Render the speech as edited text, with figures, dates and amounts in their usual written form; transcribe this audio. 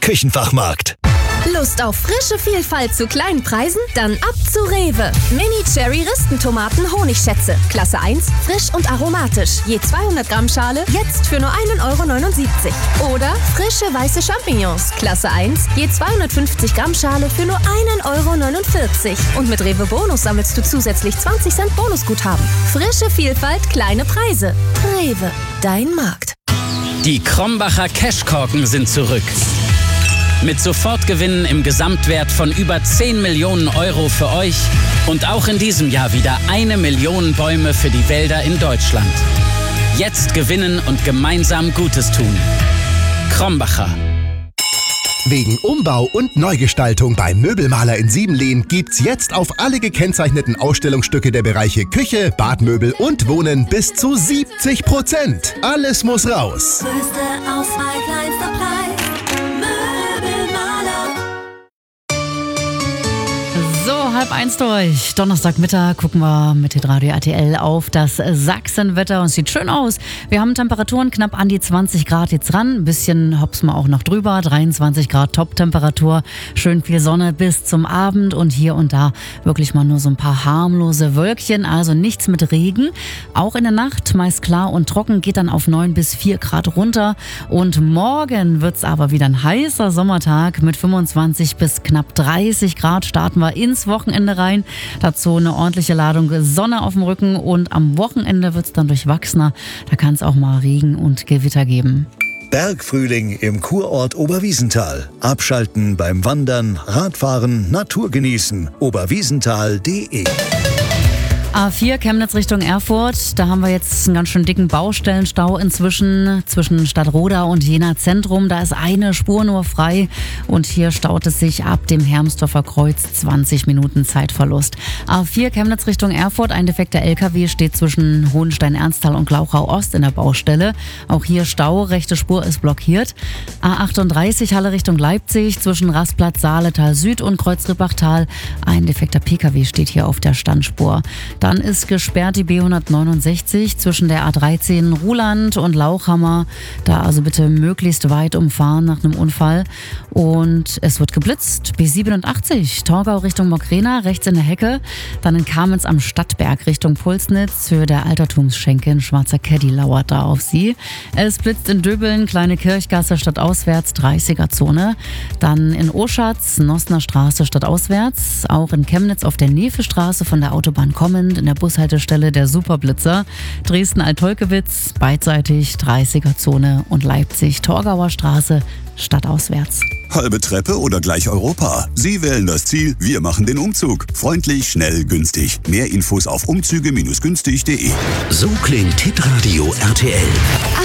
Küchenfachmarkt. Lust auf frische Vielfalt zu kleinen Preisen? Dann ab zu Rewe. Mini-Cherry-Ristentomaten Honigschätze. Klasse 1, frisch und aromatisch. Je 200 Gramm Schale, jetzt für nur 1,79 € Oder frische weiße Champignons. Klasse 1, je 250 Gramm Schale für nur 1,49 € Und mit Rewe Bonus sammelst du zusätzlich 20 Cent Bonusguthaben. Frische Vielfalt, kleine Preise. Rewe, dein Markt. Die Krombacher Cashkorken sind zurück. Mit Sofortgewinnen im Gesamtwert von über 10 Millionen € für euch und auch in diesem Jahr wieder 1 Million Bäume für die Wälder in Deutschland. Jetzt gewinnen und gemeinsam Gutes tun. Krombacher. Wegen Umbau und Neugestaltung beim Möbelmaler in Siebenlehn gibt's jetzt auf alle gekennzeichneten Ausstellungsstücke der Bereiche Küche, Badmöbel und Wohnen bis zu 70%. Alles muss raus. Größte Auswahl, kleinster Preis. Möbelmaler. So, 12:30 durch. Donnerstagmittag gucken wir mit Hitradio RTL auf das Sachsenwetter und es sieht schön aus. Wir haben Temperaturen knapp an die 20 Grad jetzt ran. Ein bisschen hopsen wir auch noch drüber. 23 Grad Top-Temperatur. Schön viel Sonne bis zum Abend und hier und da wirklich mal nur so ein paar harmlose Wölkchen. Also nichts mit Regen. Auch in der Nacht meist klar und trocken, geht dann auf 9 bis 4 Grad runter. Und morgen wird's aber wieder ein heißer Sommertag mit 25 bis knapp 30 Grad. Starten wir ins Wochenende rein. Dazu eine ordentliche Ladung Sonne auf dem Rücken und am Wochenende wird es dann durchwachsener. Da kann es auch mal Regen und Gewitter geben. Bergfrühling im Kurort Oberwiesenthal. Abschalten beim Wandern, Radfahren, Natur genießen. oberwiesenthal.de A4 Chemnitz Richtung Erfurt, da haben wir jetzt einen ganz schön dicken Baustellenstau inzwischen zwischen Stadtroda und Jena Zentrum. Da ist eine Spur nur frei und hier staut es sich ab dem Hermsdorfer Kreuz 20 Minuten Zeitverlust. A4 Chemnitz Richtung Erfurt, ein defekter LKW steht zwischen Hohenstein-Ernsthal und Glauchau Ost in der Baustelle. Auch hier Stau, rechte Spur ist blockiert. A38 Halle Richtung Leipzig zwischen Rastplatz Saaletal Süd und Kreuz-Rippachtal. Ein defekter PKW steht hier auf der Standspur. Dann ist gesperrt die B169 zwischen der A13 Ruhland und Lauchhammer. Da also bitte möglichst weit umfahren nach einem Unfall. Und es wird geblitzt. B87 Torgau Richtung Mockrena, rechts in der Hecke. Dann in Kamenz am Stadtberg Richtung Pulsnitz. Höhe der Altertumsschenke, ein schwarzer Caddy lauert da auf Sie. Es blitzt in Döbeln, Kleine Kirchgasse stadtauswärts, 30er-Zone. Dann in Oschatz, Nossner Straße stadtauswärts. Auch in Chemnitz auf der Nevestraße von der Autobahn kommend. In der Bushaltestelle der Superblitzer. Dresden-Altolkewitz, beidseitig 30er-Zone und Leipzig-Torgauer Straße stadtauswärts. Halbe Treppe oder gleich Europa? Sie wählen das Ziel, wir machen den Umzug. Freundlich, schnell, günstig. Mehr Infos auf umzüge-günstig.de. So klingt Hitradio RTL.